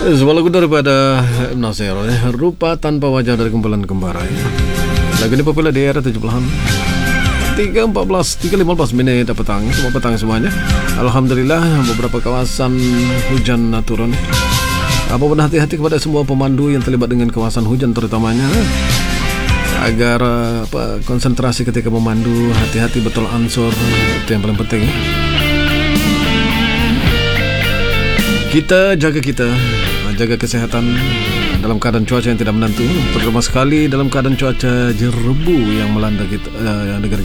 Sebuah lagu daripada Ibn Nasir, Rupa Tanpa Wajah dari kumpulan Kembara. Lagu ini populer di era 70-an. 3.15 menit petang. Semua petang semuanya. Alhamdulillah beberapa kawasan hujan turun. Apapun hati-hati kepada semua pemandu yang terlibat dengan kawasan hujan terutamanya, agar konsentrasi ketika memandu, hati-hati betul ansur, itu yang paling penting. Kita jaga kesehatan dalam keadaan cuaca yang tidak menentu, terutama sekali dalam keadaan cuaca jerebu yang melanda kita, negara